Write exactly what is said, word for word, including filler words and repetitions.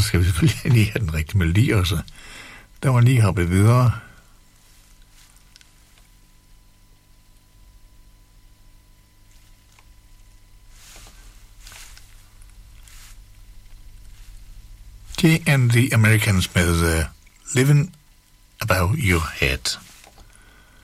skal vi selvfølgelig lige have den rigtige melodi også. Der var lige hoppet videre. Jay and the Americans med uh, Living Above Your Head.